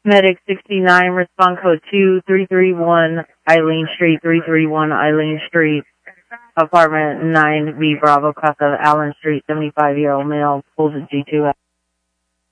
Medic 69, respond code 2331 Eileen Street, 331 Eileen Street, apartment 9B Bravo, Casa Allen Street, 75-year-old male, pulls at G2.